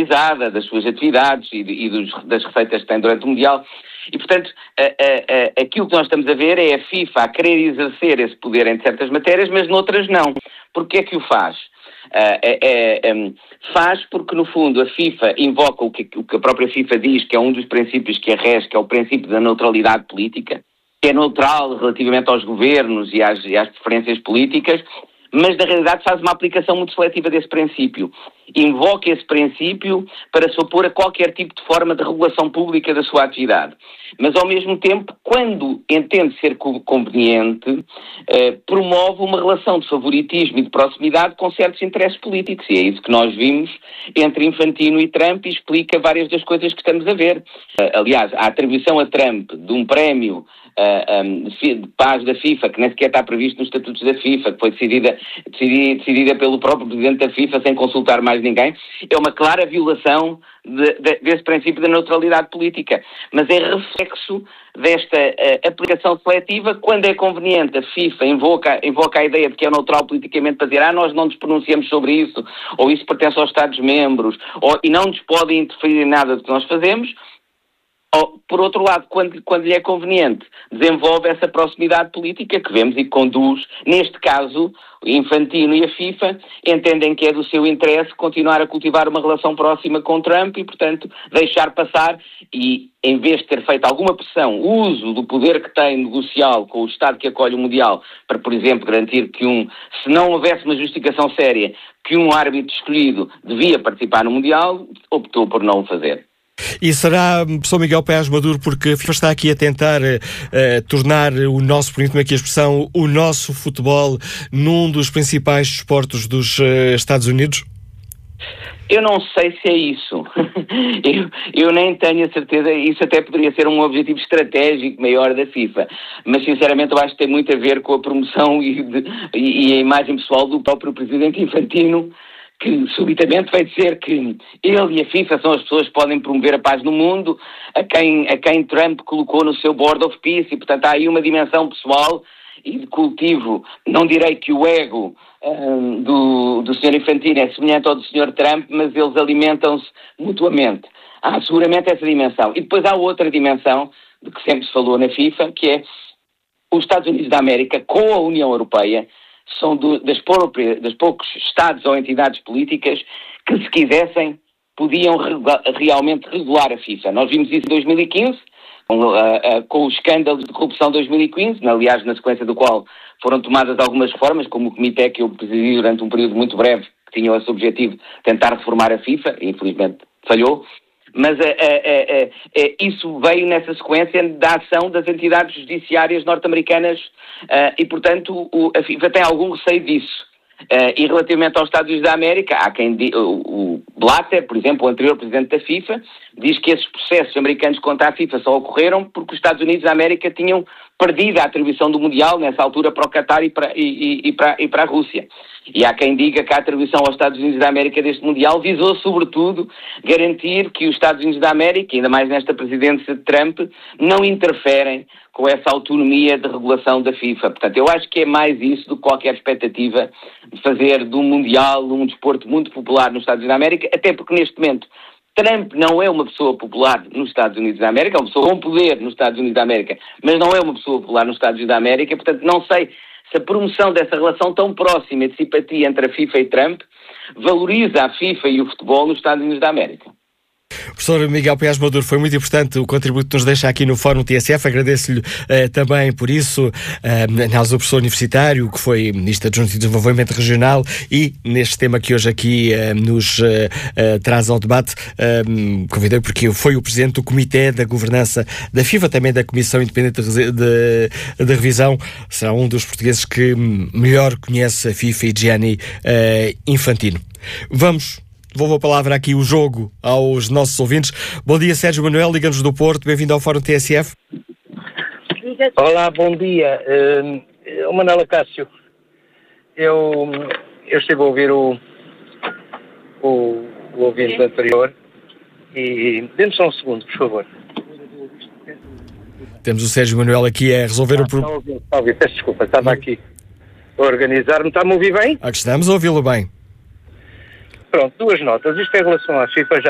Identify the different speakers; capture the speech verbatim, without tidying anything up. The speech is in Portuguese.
Speaker 1: centralizada das suas atividades e, de, e dos, das receitas que tem durante o Mundial. E, portanto, a, a, a, aquilo que nós estamos a ver é a FIFA a querer exercer esse poder em certas matérias, mas noutras não. Porquê é que o faz? Uh, é, é, um, faz porque, no fundo, a FIFA invoca o que, o que a própria FIFA diz, que é um dos princípios que a rege, que é o princípio da neutralidade política, que é neutral relativamente aos governos e às, e às preferências políticas, mas, na realidade, faz uma aplicação muito seletiva desse princípio. Invoca esse princípio para se opor a qualquer tipo de forma de regulação pública da sua atividade. Mas, ao mesmo tempo, quando entende ser conveniente, eh, promove uma relação de favoritismo e de proximidade com certos interesses políticos. E é isso que nós vimos entre Infantino e Trump e explica várias das coisas que estamos a ver. Uh, aliás, a atribuição a Trump de um prémio Uh, um, de paz da FIFA, que nem sequer está previsto nos estatutos da FIFA, que foi decidida, decidida, decidida pelo próprio Presidente da FIFA sem consultar mais ninguém, é uma clara violação de, de, desse princípio da neutralidade política. Mas é reflexo desta uh, aplicação seletiva. Quando é conveniente, a FIFA invoca, invoca a ideia de que é neutral politicamente para dizer ah, nós não nos pronunciamos sobre isso, ou isso pertence aos Estados-membros, ou, e não nos podem interferir em nada do que nós fazemos. Ou, por outro lado, quando, quando lhe é conveniente, desenvolve essa proximidade política que vemos e que conduz, neste caso, Infantino e a FIFA entendem que é do seu interesse continuar a cultivar uma relação próxima com Trump e, portanto, deixar passar e, em vez de ter feito alguma pressão, o uso do poder que tem negocial com o Estado que acolhe o Mundial para, por exemplo, garantir que um, se não houvesse uma justificação séria, que um árbitro escolhido devia participar no Mundial, optou por não o fazer.
Speaker 2: E será, professor Miguel Paes Maduro, porque a FIFA está aqui a tentar uh, tornar o nosso, permite-me aqui a expressão, o nosso futebol num dos principais desportos dos uh, Estados Unidos?
Speaker 1: Eu não sei se é isso. eu, eu nem tenho a certeza. Isso até poderia ser um objetivo estratégico maior da FIFA. Mas, sinceramente, eu acho que tem muito a ver com a promoção e, de, e, e a imagem pessoal do próprio Presidente Infantino, que subitamente vai dizer que ele e a FIFA são as pessoas que podem promover a paz no mundo, a quem, a quem Trump colocou no seu Board of Peace, e portanto há aí uma dimensão pessoal e de cultivo. Não direi que o ego um, do, do senhor Infantino é semelhante ao do senhor Trump, mas eles alimentam-se mutuamente. Há seguramente essa dimensão. E depois há outra dimensão, de que sempre se falou na FIFA, que é os Estados Unidos da América com a União Europeia são do, das, próprias, das poucos Estados ou entidades políticas que, se quisessem, podiam regula, realmente regular a FIFA. Nós vimos isso em dois mil e quinze, com, uh, uh, com os escândalos de corrupção de dois mil e quinze, aliás, na sequência do qual foram tomadas algumas reformas, como o comitê que eu presidi durante um período muito breve, que tinha esse objetivo, tentar reformar a FIFA, e infelizmente falhou. Mas é, é, é, é, isso veio nessa sequência da ação das entidades judiciárias norte-americanas uh, e, portanto, o, a FIFA tem algum receio disso. Uh, e relativamente aos Estados Unidos da América, há quem diga, o, o Blatter, por exemplo, o anterior presidente da FIFA, diz que esses processos americanos contra a FIFA só ocorreram porque os Estados Unidos da América tinham perdido a atribuição do Mundial, nessa altura, para o Qatar e para, e, e, e, para, e para a Rússia. E há quem diga que a atribuição aos Estados Unidos da América deste Mundial visou, sobretudo, garantir que os Estados Unidos da América, ainda mais nesta presidência de Trump, não interferem com essa autonomia de regulação da FIFA. Portanto, eu acho que é mais isso do que qualquer expectativa de fazer do Mundial um desporto muito popular nos Estados Unidos da América, até porque, neste momento, Trump não é uma pessoa popular nos Estados Unidos da América, é uma pessoa com poder nos Estados Unidos da América, mas não é uma pessoa popular nos Estados Unidos da América, portanto, não sei se a promoção dessa relação tão próxima de simpatia entre a FIFA e Trump valoriza a FIFA e o futebol nos Estados Unidos da América.
Speaker 2: Professor Miguel Paes Maduro, foi muito importante o contributo que nos deixa aqui no Fórum T S F, agradeço-lhe uh, também por isso, uh, análise do professor universitário, que foi Ministro Adjunto de Desenvolvimento Regional e neste tema que hoje aqui uh, nos uh, uh, traz ao debate, uh, convidei porque foi o Presidente do Comitê da Governança da FIFA, também da Comissão Independente de, de, de Revisão, será um dos portugueses que melhor conhece a FIFA e Gianni uh, Infantino. Vamos Devolvo a palavra aqui, o jogo, aos nossos ouvintes. Bom dia, Sérgio Manuel, Liga-nos do Porto. Bem-vindo ao Fórum T S F.
Speaker 3: Olá, bom dia. Uh, o Manuel Acácio. Eu, eu estive a ouvir o, o, o ouvinte Sim. anterior e dê-me só um segundo, por favor.
Speaker 2: Temos o Sérgio Manuel aqui a resolver
Speaker 3: ah,
Speaker 2: o problema.
Speaker 3: Está a ouvir, está a ouvir. Peço desculpa, estava aqui a organizar-me. Está-me a ouvir bem?
Speaker 2: Ah, que estamos a ouvi-lo bem.
Speaker 3: Pronto, duas notas. Isto em relação à FIFA já